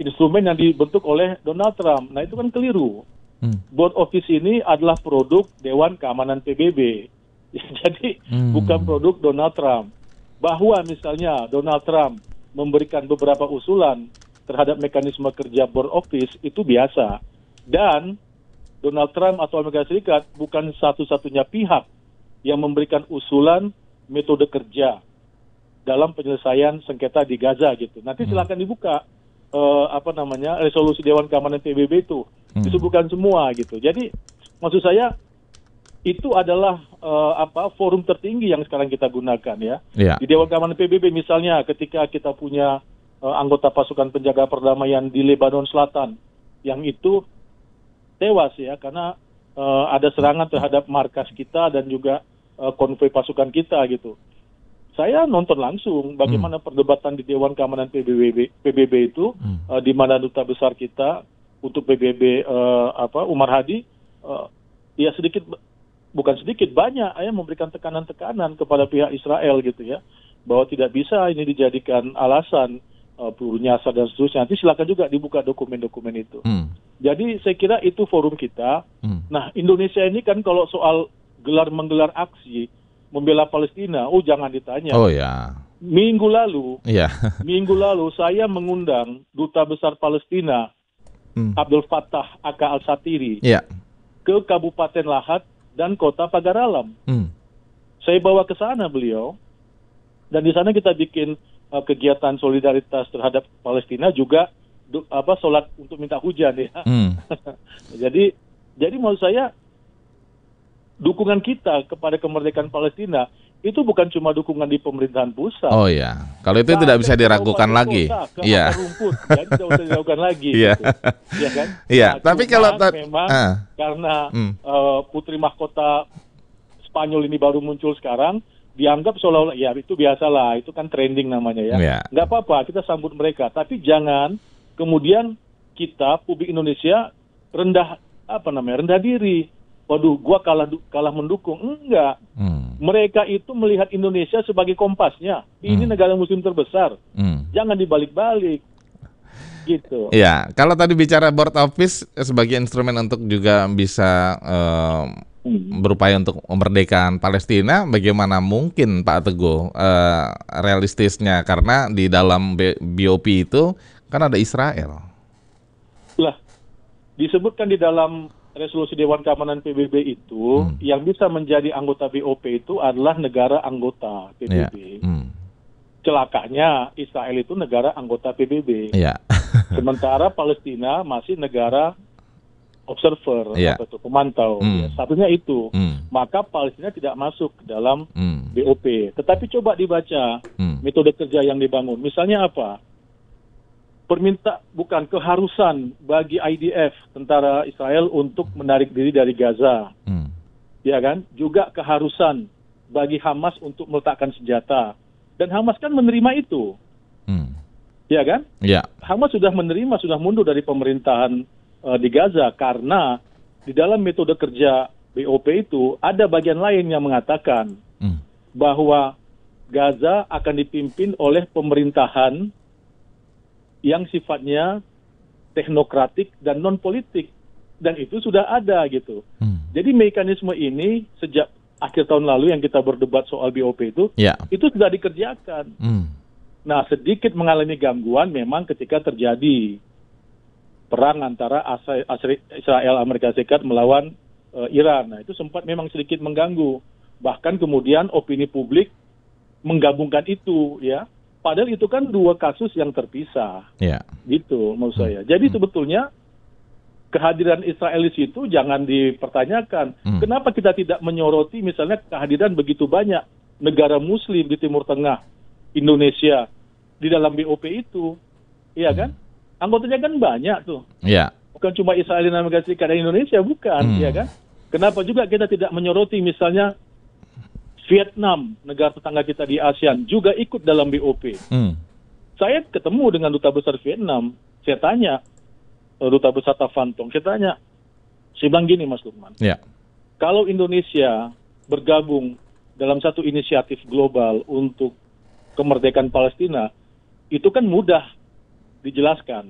instrumen yang dibentuk oleh Donald Trump. Nah, itu kan keliru. Board Office ini adalah produk Dewan Keamanan PBB. Jadi bukan produk Donald Trump. Bahwa misalnya Donald Trump memberikan beberapa usulan terhadap mekanisme kerja Board Office itu biasa. Dan Donald Trump atau Amerika Serikat bukan satu-satunya pihak yang memberikan usulan metode kerja dalam penyelesaian sengketa di Gaza gitu. Nanti silakan dibuka resolusi Dewan Keamanan PBB itu disebutkan semua gitu. Jadi maksud saya itu adalah forum tertinggi yang sekarang kita gunakan ya. Di Dewan Keamanan PBB misalnya ketika kita punya anggota pasukan penjaga perdamaian di Lebanon Selatan yang itu tewas ya karena ada serangan terhadap markas kita dan juga konvoi pasukan kita gitu. Saya nonton langsung bagaimana perdebatan di Dewan Keamanan PBB itu di mana duta besar kita untuk PBB Umar Hadi ya bukan sedikit banyak ya memberikan tekanan-tekanan kepada pihak Israel gitu ya bahwa tidak bisa ini dijadikan alasan peluru nyasar dan seterusnya. Nanti silakan juga dibuka dokumen-dokumen itu. Jadi saya kira itu forum kita. Nah, Indonesia ini kan kalau soal menggelar aksi membela Palestina, jangan ditanya. Oh ya. Minggu lalu saya mengundang duta besar Palestina Abdul Fattah Aka Al-Satiri ke Kabupaten Lahat dan Kota Pagar Alam. Saya bawa ke sana beliau, dan di sana kita bikin kegiatan solidaritas terhadap Palestina juga sholat untuk minta hujan ya. Jadi maksud saya dukungan kita kepada kemerdekaan Palestina itu bukan cuma dukungan di pemerintahan pusat. Oh ya, kalau itu tidak bisa diragukan lagi. Iya. Rumput, jadi tidak usah diragukan lagi. Iya. Gitu. Ya kan? Iya. Nah, tapi kalau memang karena putri mahkota Spanyol ini baru muncul sekarang, dianggap seolah-olah ya itu biasalah, itu kan trending namanya ya. Nggak apa-apa, kita sambut mereka. Tapi jangan kemudian kita publik Indonesia rendah diri. Waduh, gua kalah mendukung. Enggak. Mereka itu melihat Indonesia sebagai kompasnya. Ini negara muslim terbesar. Jangan dibalik-balik. Gitu. Ya, kalau tadi bicara Board Office sebagai instrumen untuk juga bisa berupaya untuk memerdekakan Palestina, bagaimana mungkin Pak Teguh realistisnya, karena di dalam BOP itu kan ada Israel. Lah, disebutkan di dalam resolusi Dewan Keamanan PBB itu yang bisa menjadi anggota BOP itu adalah negara anggota PBB. Celakanya Israel itu negara anggota PBB. Sementara Palestina masih negara observer atau pemantau. Satunya itu. Maka Palestina tidak masuk ke dalam BOP. Tetapi coba dibaca metode kerja yang dibangun. Misalnya apa? Keharusan bagi IDF, tentara Israel, untuk menarik diri dari Gaza. Ya kan? Juga keharusan bagi Hamas untuk meletakkan senjata. Dan Hamas kan menerima itu. Ya kan? Hamas sudah menerima, sudah mundur dari pemerintahan di Gaza karena di dalam metode kerja BOP itu ada bagian lain yang mengatakan bahwa Gaza akan dipimpin oleh pemerintahan yang sifatnya teknokratik dan non-politik. Dan itu sudah ada gitu. Jadi mekanisme ini sejak akhir tahun lalu yang kita berdebat soal BOP itu sudah dikerjakan. Nah, sedikit mengalami gangguan memang ketika terjadi perang antara Israel Amerika Serikat melawan Iran. Nah, itu sempat memang sedikit mengganggu. Bahkan kemudian opini publik menggabungkan itu ya. Padahal itu kan dua kasus yang terpisah, gitu maksud saya. Jadi sebetulnya kehadiran Israel di situ jangan dipertanyakan. Kenapa kita tidak menyoroti misalnya kehadiran begitu banyak negara Muslim di Timur Tengah, Indonesia di dalam BOP itu, iya kan? Anggotanya kan banyak tuh. Bukan cuma Israel dan Amerika Serikat dan Indonesia, bukan, iya kan? Kenapa juga kita tidak menyoroti misalnya Vietnam, negara tetangga kita di ASEAN, juga ikut dalam BOP. Saya ketemu dengan duta besar Vietnam, saya tanya, duta besar Tavantong, saya bilang gini Mas Lukman, kalau Indonesia bergabung dalam satu inisiatif global untuk kemerdekaan Palestina, itu kan mudah dijelaskan.